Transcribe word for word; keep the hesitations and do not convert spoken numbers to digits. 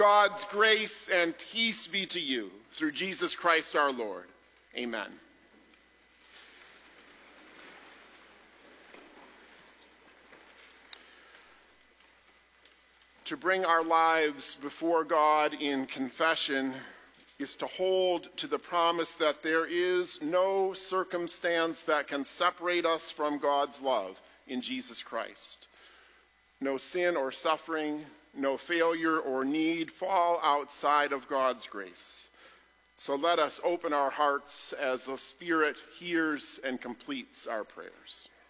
God's grace and peace be to you through Jesus Christ our Lord. Amen. To bring our lives before God in confession is to hold to the promise that there is no circumstance that can separate us from God's love in Jesus Christ. No sin or suffering, no failure or need fall outside of God's grace. So let us open our hearts as the Spirit hears and completes our prayers.